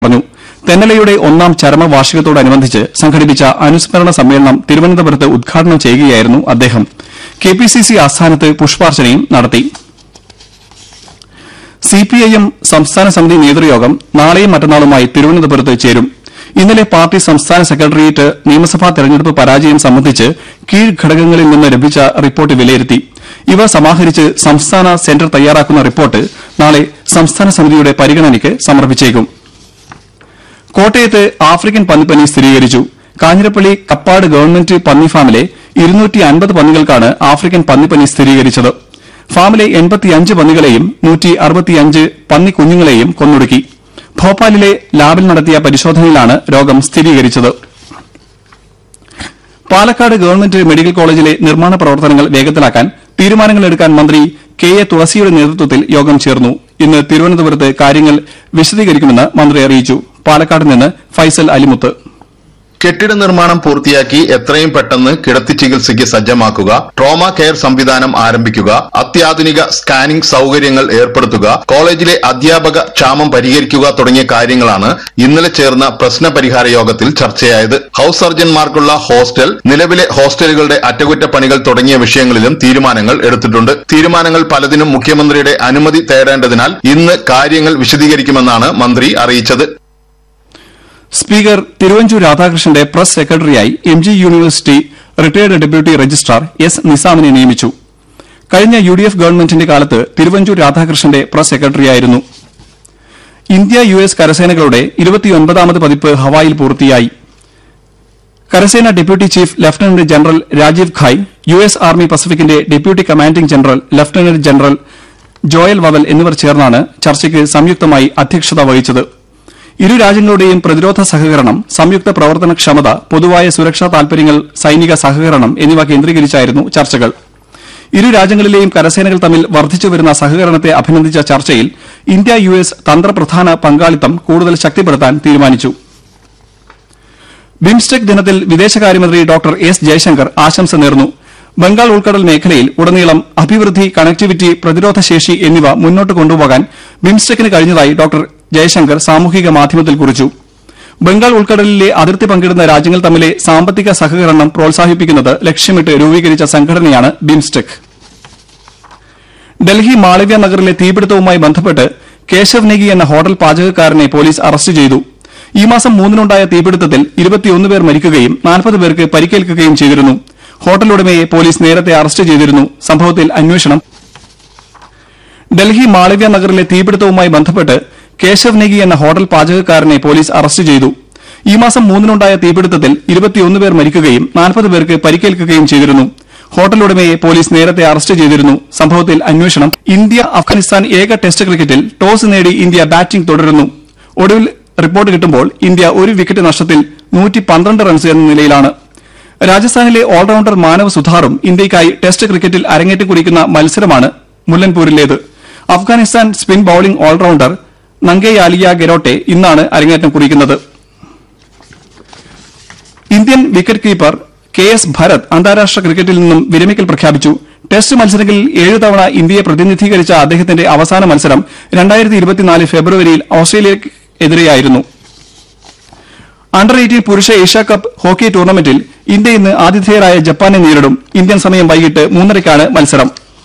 പറഞ്ഞു. തെന്നലയുടെ 1ാം ചരമവാർഷികത്തോടനുബന്ധിച്ച് സംഘടിപ്പിച്ച അനുസ്മരണ സമ്മേളനം തിരുവനന്തപുരത്ത് ഉദ്ഘാടനം ചെയ്യുകയായിരുന്നു അദ്ദേഹം. കെപിസിസി ആസ്ഥാനത്ത് പുഷ്പാർച്ചനയും നടത്തി. സിപിഐഎം സംസ്ഥാന സമിതി നേതൃയോഗം നാളെയും മറ്റന്നാളുമായി തിരുവനന്തപുരത്ത് ചേരും. ഇന്നലെ പാർട്ടി സംസ്ഥാന സെക്രട്ടേറിയറ്റ് നിയമസഭാ തെരഞ്ഞെടുപ്പ് പരാജയം സംബന്ധിച്ച് കീഴ്ഘടകങ്ങളിൽ നിന്ന് ലഭിച്ച റിപ്പോർട്ട് വിലയിരുത്തി. ഇവ സമാഹരിച്ച് സംസ്ഥാന സെന്റർ തയ്യാറാക്കുന്ന റിപ്പോർട്ട് നാളെ സംസ്ഥാന സമിതിയുടെ പരിഗണനയ്ക്ക് സമർപ്പിച്ചേക്കും. കോട്ടയത്ത് ആഫ്രിക്കൻ പന്നിപ്പനി സ്ഥിരീകരിച്ചു. കാഞ്ഞിരപ്പള്ളി കപ്പാട് ഗവൺമെന്റ് പന്നി ഫാമിലെ 250 പന്നികൾക്കാണ് ആഫ്രിക്കൻ പന്നിപ്പനി സ്ഥിരീകരിച്ചത്. ഫാമിലെ 85 പന്നികളെയും 165 പന്നിക്കുഞ്ഞുങ്ങളെയും കൊന്നൊടുക്കി. ഭോപ്പാലിലെ ലാബിൽ നടത്തിയ പരിശോധനയിലാണ് രോഗം സ്ഥിരീകരിച്ചത്. പാലക്കാട് ഗവൺമെന്റ് മെഡിക്കൽ കോളേജിലെ നിർമ്മാണ പ്രവർത്തനങ്ങൾ വേഗത്തിലാക്കാൻ തീരുമാനങ്ങളെടുക്കാൻ മന്ത്രി കെ എ തുളസിയുടെ നേതൃത്വത്തിൽ യോഗം ചേർന്നു. ഇന്ന് തിരുവനന്തപുരത്ത് കാര്യങ്ങൾ വിശദീകരിക്കുമെന്ന് മന്ത്രി അറിയിച്ചു. പാലക്കാട് നിന്ന് ഫൈസൽ അലിമുത്ത്. കെട്ടിട നിർമ്മാണം പൂർത്തിയാക്കി എത്രയും പെട്ടെന്ന് കിടത്തി ചികിത്സയ്ക്ക് സജ്ജമാക്കുക, ട്രോമ കെയർ സംവിധാനം ആരംഭിക്കുക, അത്യാധുനിക സ്കാനിംഗ് സൌകര്യങ്ങൾ ഏർപ്പെടുത്തുക, കോളേജിലെ അധ്യാപക ക്ഷാമം പരിഹരിക്കുക തുടങ്ങിയ കാര്യങ്ങളാണ് ഇന്നലെ ചേർന്ന പ്രശ്നപരിഹാര യോഗത്തിൽ ചർച്ചയായത്. ഹൌസ് സർജൻമാർക്കുള്ള ഹോസ്റ്റൽ, നിലവിലെ ഹോസ്റ്റലുകളുടെ അറ്റകുറ്റപ്പണികൾ തുടങ്ങിയ വിഷയങ്ങളിലും തീരുമാനങ്ങൾ എടുത്തിട്ടുണ്ട്. തീരുമാനങ്ങൾ പലതിനും മുഖ്യമന്ത്രിയുടെ അനുമതി തേടേണ്ടതിനാൽ ഇന്ന് കാര്യങ്ങൾ വിശദീകരിക്കുമെന്നാണ് മന്ത്രി അറിയിച്ചത്. സ്പീക്കർ തിരുവഞ്ചൂർ രാധാകൃഷ്ണന്റെ പ്രസ് സെക്രട്ടറിയായി MG university retired deputy registrar S നിസാമിനെ നിയമിച്ചു. കഴിഞ്ഞ യുഡിഎഫ് ഗവൺമെന്റിന്റെ കാലത്ത് തിരുവഞ്ചൂർ രാധാകൃഷ്ണന്റെ പ്രസ് സെക്രട്ടറിയായിരുന്നു. ഇന്ത്യ യുഎസ് കരസേനകളുടെ 29ാമത് പതിപ്പ് ഹവായിൽ പൂർത്തിയായി. കരസേന deputy chief lieutenant general Rajeev ഖായ്, US army പസഫിക്കിന്റെ deputy commanding general lieutenant general Joel vowel എന്നിവർ ചേർന്നാണ് ചർച്ചയ്ക്ക് സംയുക്തമായി അധ്യക്ഷത വഹിച്ചത്. ഇരു രാജ്യങ്ങളുടെയും പ്രതിരോധ സഹകരണം, സംയുക്ത പ്രവർത്തനക്ഷമത, പൊതുവായ സുരക്ഷാ താൽപര്യങ്ങൾ, സൈനിക സഹകരണം എന്നിവ കേന്ദ്രീകരിച്ചായിരുന്നു ചർച്ചകൾ. ഇരു രാജ്യങ്ങളിലെയും കരസേനകൾ തമ്മിൽ വർദ്ധിച്ചുവരുന്ന സഹകരണത്തെ അഭിനന്ദിച്ച ചർച്ചയിൽ ഇന്ത്യ യുഎസ് തന്ത്രപ്രധാന പങ്കാളിത്തം കൂടുതൽ ശക്തിപ്പെടുത്താൻ തീരുമാനിച്ചു. ബിംസ്റ്റെക് ദിനത്തിൽ വിദേശകാര്യമന്ത്രി ഡോക്ടർ എസ് ജയശങ്കർ ആശംസ നേർന്നു. ബംഗാൾ ഉൾക്കടൽ മേഖലയിൽ ഉടനീളം അഭിവൃദ്ധി, കണക്ടിവിറ്റി, പ്രതിരോധശേഷി എന്നിവ മുന്നോട്ട് കൊണ്ടുപോകാൻ ബിംസ്റ്റെക്കിന് കഴിഞ്ഞതായി ഡോക്ടർ ജയശങ്കർ സാമൂഹിക മാധ്യമത്തിൽ കുറിച്ചു. ബംഗാൾ ഉൾക്കടലിലെ അതിർത്തി പങ്കിടുന്ന രാജ്യങ്ങൾ തമ്മിലെ സാമ്പത്തിക സഹകരണം പ്രോത്സാഹിപ്പിക്കുന്നത് ലക്ഷ്യമിട്ട് രൂപീകരിച്ച സംഘടനയാണ് ബിംസ്റ്റെക്. ഡൽഹി മാളവ്യ നഗറിലെ തീപിടുത്തവുമായി ബന്ധപ്പെട്ട് കേശവ് നേഗി എന്ന ഹോട്ടൽ പാചകക്കാരനെ പോലീസ് അറസ്റ്റ് ചെയ്തു. ഈ മാസം 3-നുണ്ടായ തീപിടുത്തത്തിൽ 21 പേർ മരിക്കുകയും 40 പേർക്ക് പരിക്കേൽക്കുകയും ചെയ്തിരുന്നു. ഹോട്ടൽ ഉടമയെ പോലീസ് നേരത്തെ അറസ്റ്റ് ചെയ്തിരുന്നു. സംഭവത്തിൽ അന്വേഷണം. ഡൽഹി മാളവ്യ നഗറിലെ തീപിടുത്തവുമായി ബന്ധപ്പെട്ട് കേശവ് നേഗി എന്ന ഹോട്ടൽ പാചകക്കാരനെ പോലീസ് അറസ്റ്റ് ചെയ്തു. ഈ മാസം 3-നുണ്ടായ തീപിടുത്തത്തിൽ 21 പേർ മരിക്കുകയും 40 പേർക്ക് പരിക്കേൽക്കുകയും ചെയ്തിരുന്നു. ഹോട്ടൽ ഉടമയെ പോലീസ് നേരത്തെ അറസ്റ്റ് ചെയ്തിരുന്നു. സംഭവത്തിൽ അന്വേഷണം. ഇന്ത്യ അഫ്ഗാനിസ്ഥാൻ ഏക ടെസ്റ്റ് ക്രിക്കറ്റിൽ ടോസ് നേടി ഇന്ത്യ ബാറ്റിംഗ് തുടരുന്നു. ഒടുവിൽ റിപ്പോർട്ട് കിട്ടുമ്പോൾ ഇന്ത്യ 1 വിക്കറ്റ് നഷ്ടത്തിൽ 112 റൺസ് എന്ന നിലയിലാണ്. രാജസ്ഥാനിലെ ഓൾറൌണ്ടർ മാനവ് സുധാറും ഇന്ത്യയ്ക്കായി ടെസ്റ്റ് ക്രിക്കറ്റിൽ അരങ്ങേറ്റം കുറിക്കുന്ന മത്സരമാണ് മുല്ലൻപൂരിലേത്. അഫ്ഗാനിസ്ഥാൻ സ്പിൻ ബൌളിംഗ് ഓൾറൌണ്ടർ നങ്കയാലിയ ഗെരോട്ടെ ഇന്നാണ് അരങ്ങേറ്റം കുറിക്കുന്നത്. Indian wicket keeper K S Bharat അന്താരാഷ്ട്ര ക്രിക്കറ്റിൽ നിന്നും വിരമിക്കൽ പ്രഖ്യാപിച്ചു. ടെസ്റ്റ് മത്സരങ്ങളിൽ 7 തവണ ഇന്ത്യയെ പ്രതിനിധീകരിച്ച അദ്ദേഹത്തിന്റെ അവസാന മത്സരം 2024 ഫെബ്രുവരിയിൽ ഓസ്ട്രേലിയയ്ക്കെതിരെയായിരുന്നു. അണ്ടർ 18 പുരുഷ ഏഷ്യാകപ്പ് ഹോക്കി ടൂർണമെന്റിൽ ഇന്ത്യ ഇന്ന് ആതിഥേയരായ ജപ്പാനെ നേരിടും. ഇന്ത്യൻ സമയം വൈകിട്ട് 3:30-ക്കാണ് മത്സരം.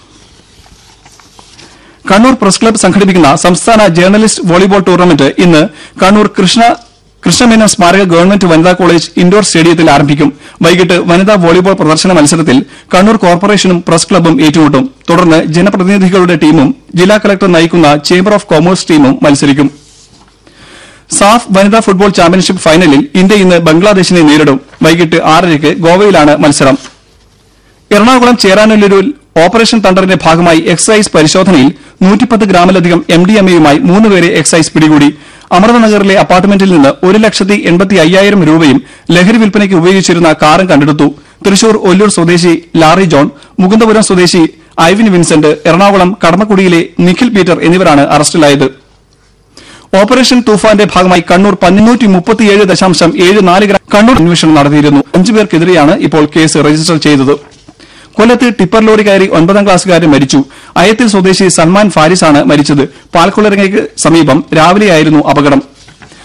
കണ്ണൂർ പ്രസ് ക്ലബ്ബ് സംഘടിപ്പിക്കുന്ന സംസ്ഥാന ജേർണലിസ്റ്റ് വോളിബോൾ ടൂർണമെന്റ് ഇന്ന് കണ്ണൂർ കൃഷ്ണമേനോൻ സ്മാരക ഗവൺമെന്റ് വനിതാ കോളേജ് ഇൻഡോർ സ്റ്റേഡിയത്തിൽ ആരംഭിക്കും. വൈകിട്ട് വനിതാ വോളിബോൾ പ്രദർശന മത്സരത്തിൽ കണ്ണൂർ കോർപ്പറേഷനും പ്രസ് ക്ലബ്ബും ഏറ്റുമുട്ടും. തുടർന്ന് ജനപ്രതിനിധികളുടെ ടീമും ജില്ലാ കളക്ടർ നയിക്കുന്ന ചേംബർ ഓഫ് കൊമേഴ്സ് ടീമും മത്സരിക്കും. സാഫ് വനിതാ ഫുട്ബോൾ ചാമ്പ്യൻഷിപ്പ് ഫൈനലിൽ ഇന്ത്യ ഇന്ന് ബംഗ്ലാദേശിനെ നേരിടും. വൈകിട്ട് 6:30-ക്ക് ഗോവയിലാണ് മത്സരം. എറണാകുളം ചേരാനല്ലൂരിൽ ഓപ്പറേഷൻ തണ്ടറിന്റെ ഭാഗമായി എക്സൈസ് പരിശോധനയിൽ 110 ഗ്രാമിലധികം MDMA-യുമായി 3 പേരെ എക്സൈസ് പിടികൂടി. അമൃതനഗറിലെ അപ്പാർട്ട്മെന്റിൽ നിന്ന് 1,85,000 രൂപയും ലഹരി വിൽപ്പനയ്ക്ക് ഉപയോഗിച്ചിരുന്ന കാറും കണ്ടെടുത്തു. തൃശൂർ ഒല്ലൂർ സ്വദേശി ലാറി ജോൺ, മുകുന്ദപുരം സ്വദേശി ഐവിൻ വിൻസെന്റ്, എറണാകുളം കടമക്കുടിയിലെ നിഖിൽ പീറ്റർ എന്നിവരാണ് അറസ്റ്റിലായത്. ഓപ്പറേഷൻ തൂഫാന്റെ ഭാഗമായി കണ്ണൂർ 537.74 ഗ്രാം കണ്ണൂർ അന്വേഷണം നടത്തിയിരുന്നു. 5 പേർക്കെതിരെയാണ് ഇപ്പോൾ കേസ് രജിസ്റ്റർ ചെയ്തത്. കൊല്ലത്ത് ടിപ്പർ ലോറി കയറി 9ാം ക്ലാസ്സുകാരൻ മരിച്ചു. അയത്തിൽ സ്വദേശി സൽമാൻ ഫാരിസാണ് മരിച്ചത്. പാൽക്കുളരങ്ങയ്ക്ക് സമീപം രാവിലെയായിരുന്നു അപകടം.